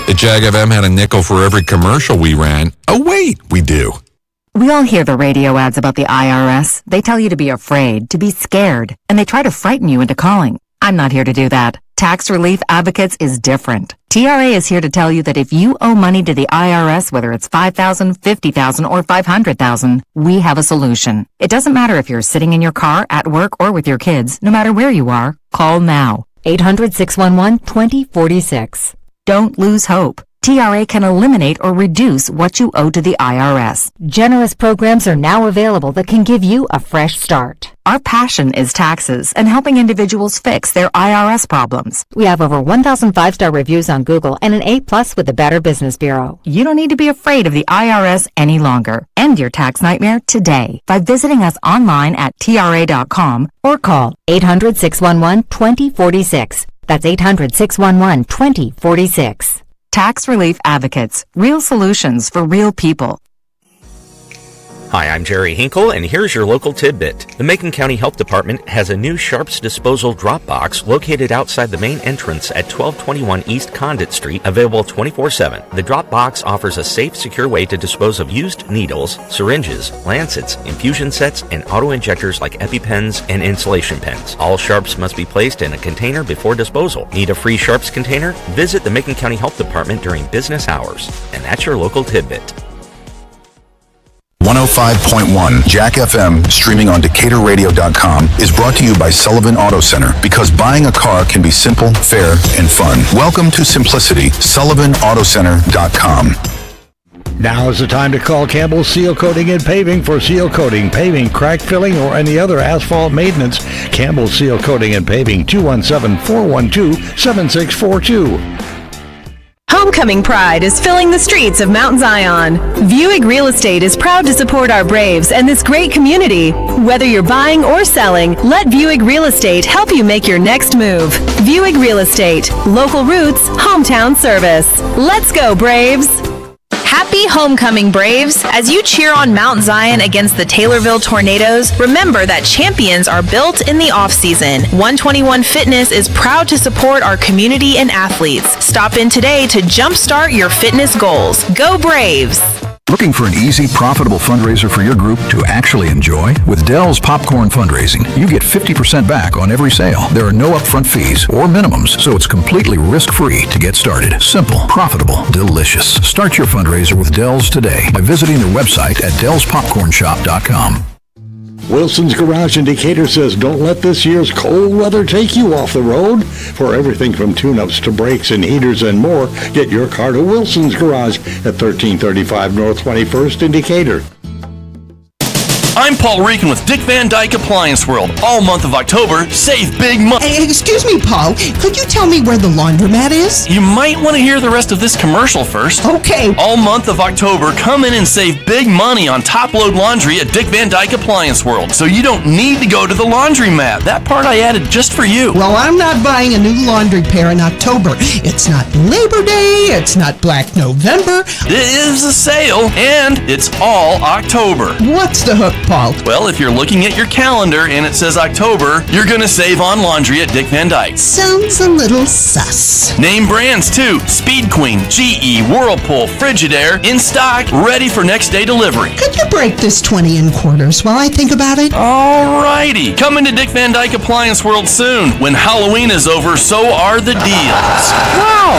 At Jag FM had a nickel for every commercial we ran. Oh, wait, we do. We all hear the radio ads about the IRS. They tell you to be afraid, to be scared, and they try to frighten you into calling. I'm not here to do that. Tax Relief Advocates is different. TRA is here to tell you that if you owe money to the IRS, whether it's $5,000, $50,000, or $500,000, we have a solution. It doesn't matter if you're sitting in your car, at work, or with your kids. No matter where you are, call now. 800-611-2046. Don't lose hope. TRA can eliminate or reduce what you owe to the IRS. Generous programs are now available that can give you a fresh start. Our passion is taxes and helping individuals fix their IRS problems. We have over 1,000 5-star reviews on Google and an A+ with the Better Business Bureau. You don't need to be afraid of the IRS any longer. End your tax nightmare today by visiting us online at TRA.com or call 800-611-2046. That's 800-611-2046. Tax Relief Advocates. Real solutions for real people. Hi, I'm Jerry Hinkle, and here's your local tidbit. The Macon County Health Department has a new Sharps Disposal drop box located outside the main entrance at 1221 East Condit Street, available 24/7. The drop box offers a safe, secure way to dispose of used needles, syringes, lancets, infusion sets, and auto-injectors like EpiPens and insulation pens. All Sharps must be placed in a container before disposal. Need a free Sharps container? Visit the Macon County Health Department during business hours. And that's your local tidbit. 105.1 Jack FM, streaming on DecaturRadio.com, is brought to you by Sullivan Auto Center, because buying a car can be simple, fair, and fun. Welcome to simplicity. SullivanAutoCenter.com. Now is the time to call Campbell Seal Coating and Paving for seal coating, paving, crack filling, or any other asphalt maintenance. Campbell Seal Coating and Paving, 217-412-7642. Homecoming pride is filling the streets of Mount Zion. Buick Real Estate is proud to support our Braves and this great community. Whether you're buying or selling, let Buick Real Estate help you make your next move. Buick Real Estate. Local roots, hometown service. Let's go, Braves! Happy homecoming, Braves! As you cheer on Mount Zion against the Taylorville Tornadoes, remember that champions are built in the off-season. 121 Fitness is proud to support our community and athletes. Stop in today to jumpstart your fitness goals. Go Braves! Looking for an easy, profitable fundraiser for your group to actually enjoy? With Dell's Popcorn Fundraising, you get 50% back on every sale. There are no upfront fees or minimums, so it's completely risk-free to get started. Simple, profitable, delicious. Start your fundraiser with Dell's today by visiting their website at dellspopcornshop.com. Wilson's Garage in Decatur says, don't let this year's cold weather take you off the road. For everything from tune-ups to brakes and heaters and more, get your car to Wilson's Garage at 1335 North 21st in Decatur. I'm Paul Reekin with Dick Van Dyke Appliance World. All month of October, save big money. Hey, excuse me, Paul. Could you tell me where the laundromat is? You might want to hear the rest of this commercial first. Okay. All month of October, come in and save big money on top-load laundry at Dick Van Dyke Appliance World. So you don't need to go to the laundromat. That part I added just for you. Well, I'm not buying a new laundry pair in October. It's not Labor Day. It's not Black November. It is a sale, and it's all October. What's the hook, Paul? Well, if you're looking at your calendar and it says October, you're going to save on laundry at Dick Van Dyke. Sounds a little sus. Name brands too. Speed Queen, GE, Whirlpool, Frigidaire, in stock, ready for next day delivery. Could you break this 20 in quarters while I think about it? Alrighty. Coming to Dick Van Dyke Appliance World soon. When Halloween is over, so are the deals. Wow,